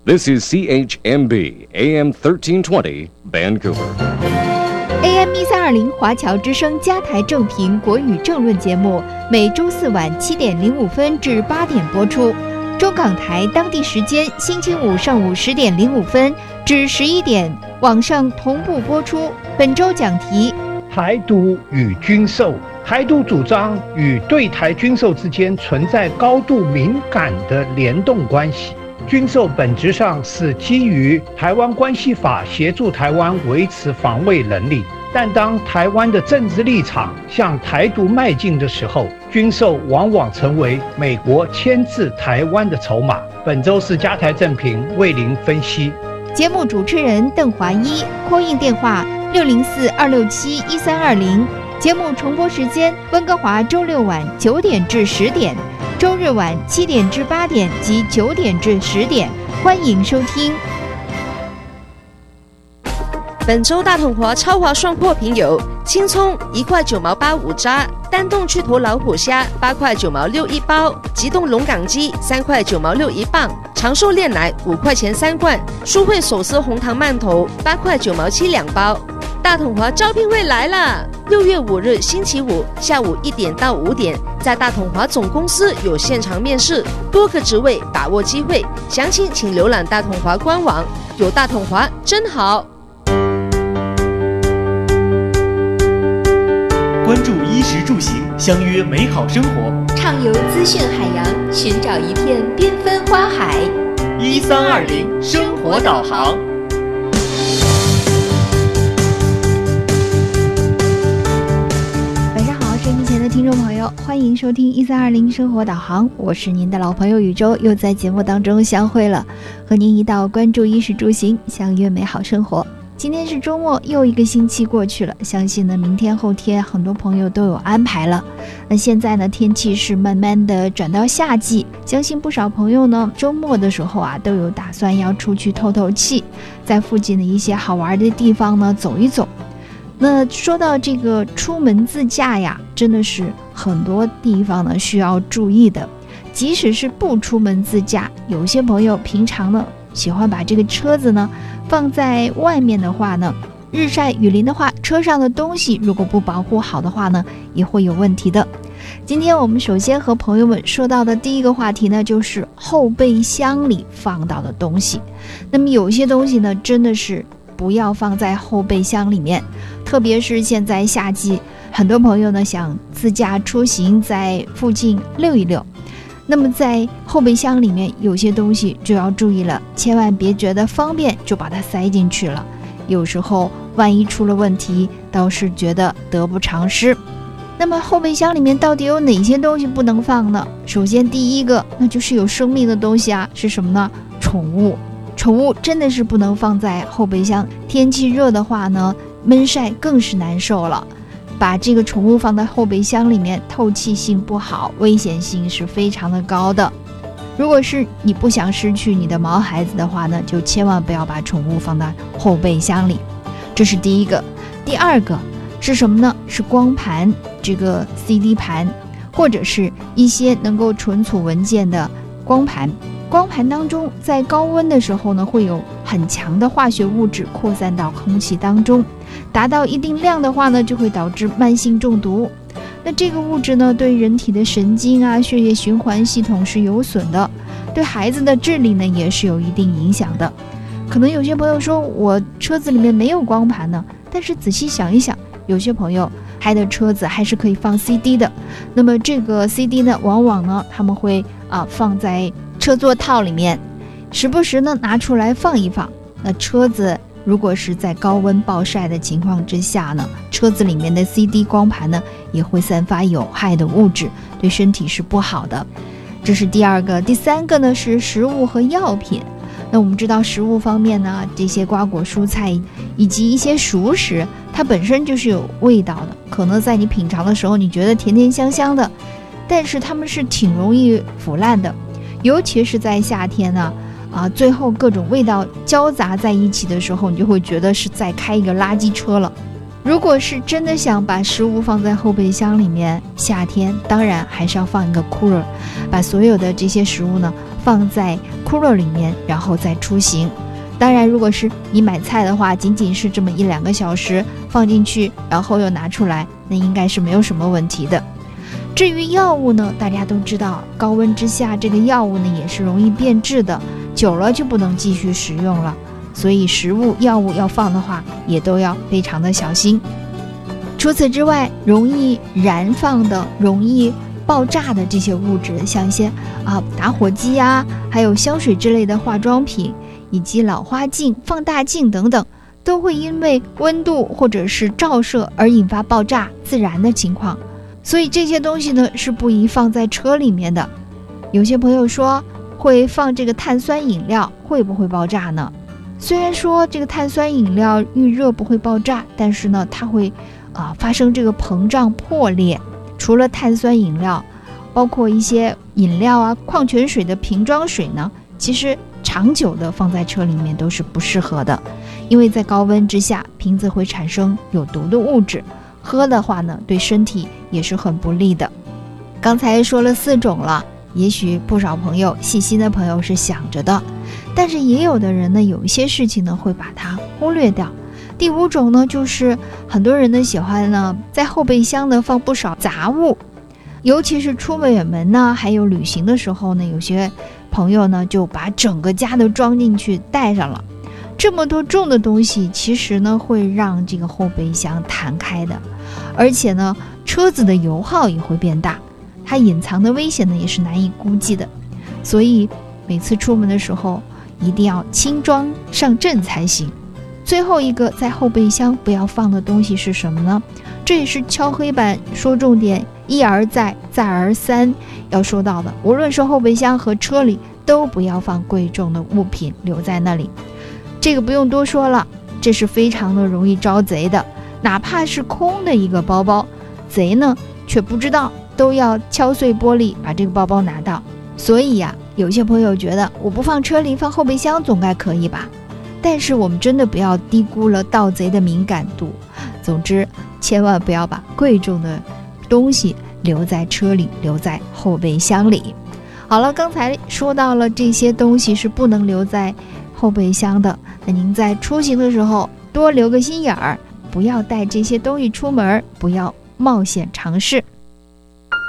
This is CHMB AM 1320 Vancouver. AM 1320华侨之声加台正频国语政论节目，每周四晚7点05分至8点播出。中港台当地时间星期五上午10点05分至11点，网上同步播出。本周讲题： 台独与军售。台独主张与对台军售之间存在高度敏感的联动关系。军售本质上是基于台湾关系法协助台湾维持防卫能力，但当台湾的政治立场向台独迈进的时候，军售往往成为美国牵制台湾的筹码。本周是加台正评为您分析。 节目主持人邓华一，call in电话604-267-1320。节目重播时间：温哥华周六晚9点至10点，周日晚7点至8点及9点至10点，欢迎收听。 本周大统华超划算货品有：青葱1块9毛85扎，丹冻去头老虎虾8块9毛6一包，急冻龙港鸡3块9毛6一磅，长寿炼奶5块钱3罐，舒惠手撕红糖馒头8块9毛72包。大统华招聘会来了！6月5日星期五下午1点到5点，在大统华总公司有现场面试，多个职位，把握机会。详情请浏览大统华官网。有大统华真好。 关注衣食住行，相约美好生活。 畅游资讯海洋，寻找一片缤纷花海。 1320生活导航。 听众朋友，欢迎收听1320生活导航，我是您的老朋友宇宙，又在节目当中相会了，和您一道关注衣食住行，相约美好生活。今天是周末，又一个星期过去了，相信呢明天后天很多朋友都有安排了。那现在呢天气是慢慢的转到夏季，相信不少朋友呢周末的时候啊都有打算要出去透透气，在附近的一些好玩的地方呢走一走。那说到这个出门自驾呀，真的是很多地方呢需要注意的。即使是不出门自驾，有些朋友平常呢喜欢把这个车子呢放在外面的话呢，日晒雨淋的话，车上的东西如果不保护好的话呢，也会有问题的。今天我们首先和朋友们说到的第一个话题呢，就是后备箱里放到的东西。那么有些东西呢，真的是不要放在后备箱里面，特别是现在夏季，很多朋友呢想自驾出行，在附近溜一溜。那么在后备箱里面有些东西就要注意了，千万别觉得方便就把它塞进去了，有时候万一出了问题，倒是觉得得不偿失。那么后备箱里面到底有哪些东西不能放呢？首先第一个，那就是有生命的东西啊，是什么呢？宠物。宠物真的是不能放在后备箱，天气热的话呢，闷晒更是难受了。把这个宠物放在后备箱里面，透气性不好，危险性是非常的高的。如果是你不想失去你的毛孩子的话呢，就千万不要把宠物放在后备箱里。这是第一个。第二个是什么呢？是光盘，这个 CD 盘，或者是一些能够存储文件的光盘。光盘当中在高温的时候呢，会有很强的化学物质扩散到空气当中，达到一定量的话呢，就会导致慢性中毒。那这个物质呢，对人体的神经啊、血液循环系统是有损的，对孩子的智力呢也是有一定影响的。可能有些朋友说我车子里面没有光盘呢，但是仔细想一想，有些朋友开的车子还是可以放 CD 的。那么这个 CD 呢，往往呢他们会放在车座套里面，时不时呢拿出来放一放。那车子如果是在高温暴晒的情况之下呢，车子里面的 CD 光盘呢也会散发有害的物质，对身体是不好的。这是第二个。第三个呢是食物和药品。那我们知道食物方面呢，这些瓜果蔬菜以及一些熟食，它本身就是有味道的，可能在你品尝的时候你觉得甜甜香香的，但是它们是挺容易腐烂的，尤其是在夏天呢最后各种味道交杂在一起的时候，你就会觉得是在开一个垃圾车了。 如果是真的想把食物放在后备箱里面，夏天当然还是要放一个 cooler， 把所有的这些食物呢放在 cooler 里面，然后再出行。当然如果是你买菜的话，仅仅是这么1-2个小时放进去，然后又拿出来，那应该是没有什么问题的。至于药物呢，大家都知道高温之下这个药物呢也是容易变质的，久了就不能继续使用了，所以食物药物要放的话也都要非常的小心。除此之外，容易燃放的容易爆炸的这些物质，像一些打火机啊，还有香水之类的化妆品，以及老花镜、放大镜等等，都会因为温度或者是照射而引发爆炸自燃的情况。所以这些东西呢是不宜放在车里面的。有些朋友说会放这个碳酸饮料，会不会爆炸呢？虽然说这个碳酸饮料遇热不会爆炸，但是呢它会发生这个膨胀破裂。除了碳酸饮料，包括一些饮料啊、矿泉水的瓶装水呢，其实长久的放在车里面都是不适合的，因为在高温之下瓶子会产生有毒的物质，喝的话呢对身体也是很不利的。刚才说了4种了，也许不少朋友细心的朋友是想着的，但是也有的人呢有一些事情呢会把它忽略掉。第5种呢，就是很多人呢喜欢呢在后备箱呢放不少杂物，尤其是出远门呢还有旅行的时候呢，有些朋友呢就把整个家都装进去带上了。这么多重的东西其实呢会让这个后备箱弹开的，而且呢车子的油耗也会变大，它隐藏的危险呢也是难以估计的。所以每次出门的时候一定要轻装上阵才行。最后一个在后备箱不要放的东西是什么呢？这也是敲黑板说重点，一而再再而三要说到的。无论是后备箱和车里都不要放贵重的物品留在那里，这个不用多说了，这是非常的容易招贼的。哪怕是空的一个包包，贼呢却不知道，都要敲碎玻璃把这个包包拿到。所以呀，有些朋友觉得我不放车里放后备箱总该可以吧，但是我们真的不要低估了盗贼的敏感度。总之千万不要把贵重的东西留在车里，留在后备箱里。好了，刚才说到了这些东西是不能留在后备箱的，那您在出行的时候多留个心眼儿，不要带这些东西出门，不要冒险尝试。